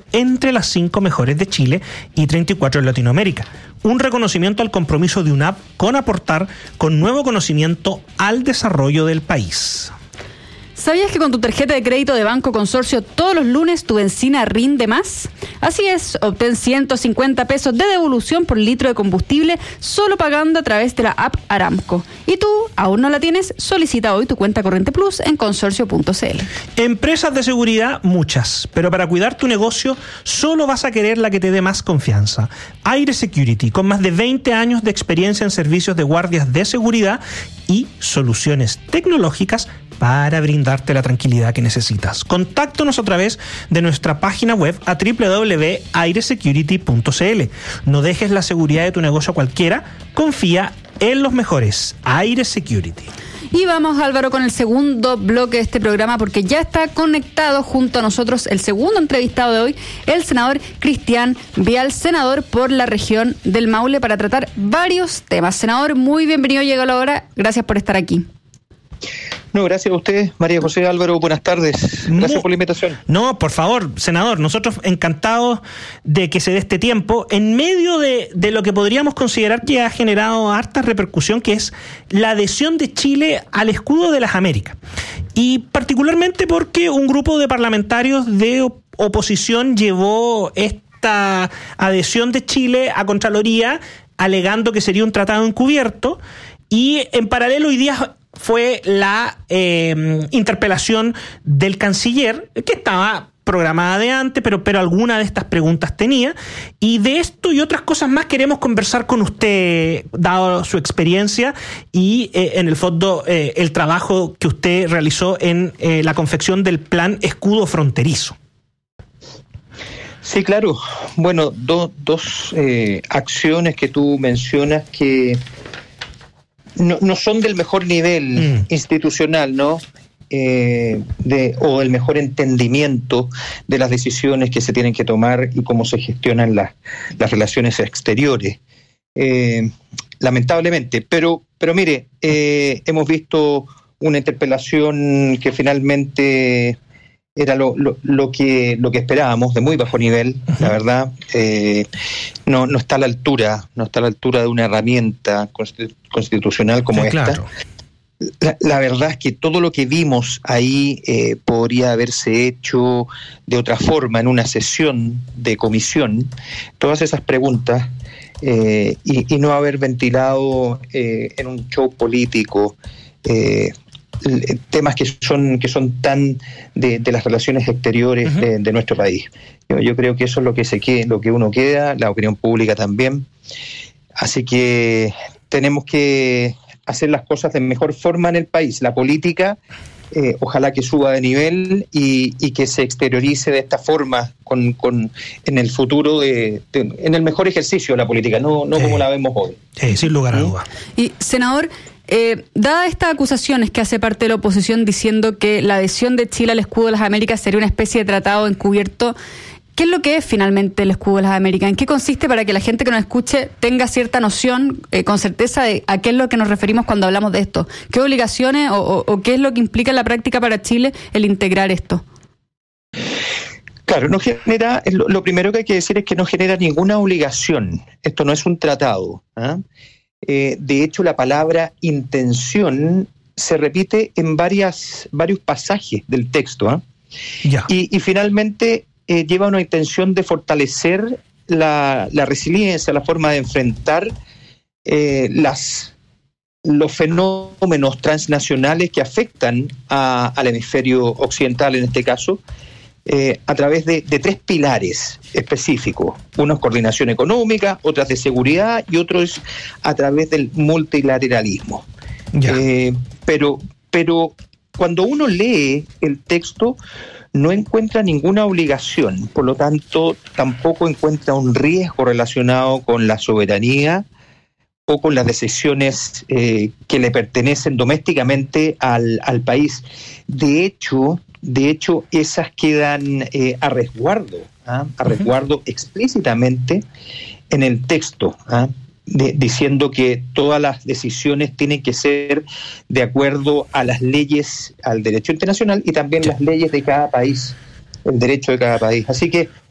entre las 5 mejores de Chile y 34 en Latinoamérica. Un reconocimiento al compromiso de UNAP con aportar con nuevo conocimiento al desarrollo del país. ¿Sabías que con tu tarjeta de crédito de Banco Consorcio todos los lunes tu benzina rinde más? Así es, obtén 150 pesos de devolución por litro de combustible solo pagando a través de la app Aramco. ¿Y tú aún no la tienes? Solicita hoy tu cuenta Corriente Plus en consorcio.cl. Empresas de seguridad, muchas, pero para cuidar tu negocio solo vas a querer la que te dé más confianza. Aire Security, con más de 20 años de experiencia en servicios de guardias de seguridad y soluciones tecnológicas para brindarte la tranquilidad que necesitas. Contáctanos a través de nuestra página web a www.airesecurity.cl. No dejes la seguridad de tu negocio a cualquiera, confía en los mejores. Aire Security. Y vamos, Álvaro, con el segundo bloque de este programa, porque ya está conectado junto a nosotros el segundo entrevistado de hoy, el senador Cristian Vial, senador por la región del Maule, para tratar varios temas. Senador, muy bienvenido, llegó la hora. Gracias por estar aquí. No, gracias a usted, María José, Álvaro, buenas tardes. Gracias por la invitación. No, por favor, senador, nosotros encantados de que se dé este tiempo en medio de lo que podríamos considerar que ha generado harta repercusión, que es la adhesión de Chile al escudo de las Américas. Y particularmente porque un grupo de parlamentarios de oposición llevó esta adhesión de Chile a Contraloría, alegando que sería un tratado encubierto, y en paralelo hoy día fue la interpelación del canciller, que estaba programada de antes, pero alguna de estas preguntas tenía, y de esto y otras cosas más queremos conversar con usted, dado su experiencia y en el fondo el trabajo que usted realizó en la confección del plan Escudo Fronterizo. Sí, claro. Bueno, dos acciones que tú mencionas que no son del mejor nivel institucional, ¿no? O el mejor entendimiento de las decisiones que se tienen que tomar y cómo se gestionan las relaciones exteriores. Lamentablemente. Pero mire, hemos visto una interpelación que finalmente era lo que esperábamos, de muy bajo nivel, la verdad. No está a la altura de una herramienta constitucional como esta. Claro. La verdad es que todo lo que vimos ahí podría haberse hecho de otra forma en una sesión de comisión, todas esas preguntas, y no haber ventilado en un show político temas que son tan de las relaciones exteriores de nuestro país. Yo creo que eso es lo que uno queda, la opinión pública también. Así que tenemos que hacer las cosas de mejor forma en el país. La política, ojalá que suba de nivel y que se exteriorice de esta forma en el futuro, en el mejor ejercicio de la política, no como la vemos hoy. Sin lugar a dudas. Y, senador, dada estas acusaciones que hace parte de la oposición diciendo que la adhesión de Chile al escudo de las Américas sería una especie de tratado encubierto, ¿qué es lo que es finalmente el escudo de las Américas? ¿En qué consiste, para que la gente que nos escuche tenga cierta noción, con certeza, de a qué es lo que nos referimos cuando hablamos de esto? ¿Qué obligaciones o qué es lo que implica en la práctica para Chile el integrar esto? Claro, no genera, lo primero que hay que decir es que no genera ninguna obligación. Esto no es un tratado, ¿eh? De hecho, la palabra intención se repite en varios pasajes del texto, ¿eh? Ya. Y finalmente lleva una intención de fortalecer la resiliencia, la forma de enfrentar los fenómenos transnacionales que afectan al hemisferio occidental, en este caso, a través de 3 pilares específicos. Uno es coordinación económica, otras de seguridad y otro es a través del multilateralismo. Pero cuando uno lee el texto no encuentra ninguna obligación, por lo tanto tampoco encuentra un riesgo relacionado con la soberanía o con las decisiones que le pertenecen domésticamente al país. De hecho, esas quedan a resguardo explícitamente en el texto, diciendo que todas las decisiones tienen que ser de acuerdo a las leyes, al derecho internacional y también las leyes de cada país, el derecho de cada país. Así que